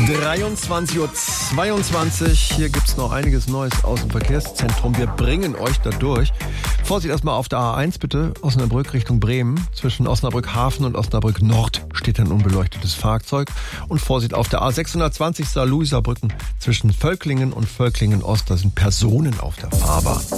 23:22 Uhr. Hier gibt's noch einiges Neues aus dem Verkehrszentrum. Wir bringen euch da durch. Vorsicht erstmal auf der A1 bitte. Osnabrück Richtung Bremen. Zwischen Osnabrück Hafen und Osnabrück Nord steht ein unbeleuchtetes Fahrzeug. Und Vorsicht auf der A620 Saarlouiser Brücken. Zwischen Völklingen und Völklingen Ost. Da sind Personen auf der Fahrbahn.